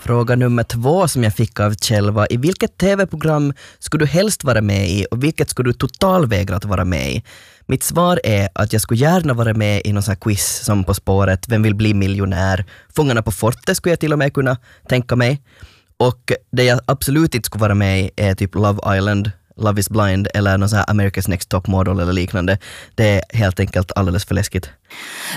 Fråga nummer 2 som jag fick av Kjell var: i vilket tv-program skulle du helst vara med i och vilket skulle du totalvägra att vara med i? Mitt svar är att jag skulle gärna vara med i någon sån här quiz som På spåret, Vem vill bli miljonär? Fångarna på fortet skulle jag till och med kunna tänka mig. Och det jag absolut inte skulle vara med i är typ Love Island, Love is blind eller någon sån här America's Next Top Model eller liknande. Det är helt enkelt alldeles för läskigt.